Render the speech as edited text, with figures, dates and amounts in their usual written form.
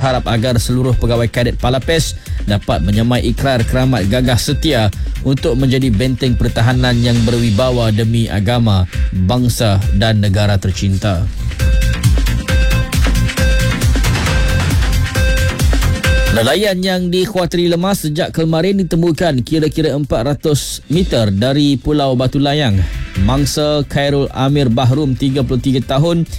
berharap agar seluruh pegawai kadet Palapes dapat menyamai ikrar keramat gagah setia untuk menjadi benteng pertahanan yang berwibawa demi agama, bangsa dan negara tercinta. Nelayan yang dikhawatiri lemah sejak kemarin ditemukan kira-kira 400 meter dari Pulau Batu Layang. Mangsa Khairul Amir Bahrum, 33 tahun,